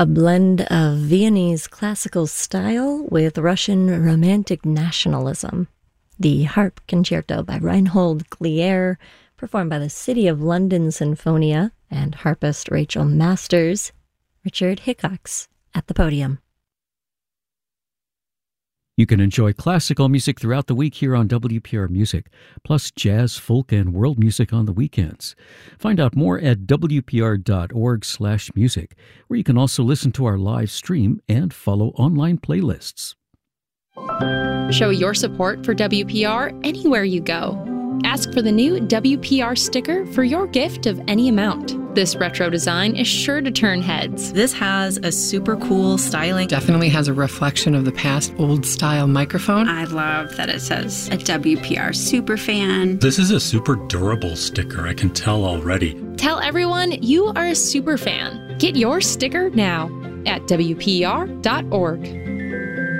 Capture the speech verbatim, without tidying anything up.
A blend of Viennese classical style with Russian romantic nationalism. The Harp Concerto by Reinhold Glier, performed by the City of London Sinfonia and harpist Rachel Masters. Richard Hickox at the podium. You can enjoy classical music throughout the week here on W P R Music, plus jazz, folk, and world music on the weekends. Find out more at W P R dot org slash music, where you can also listen to our live stream and follow online playlists. Show your support for W P R anywhere you go. Ask for the new W P R sticker for your gift of any amount. This retro design is sure to turn heads. This has a super cool styling. Definitely has a reflection of the past old style microphone. I love that it says a W P R superfan. This is a super durable sticker, I can tell already. Tell everyone you are a super fan. Get your sticker now at W P R dot org.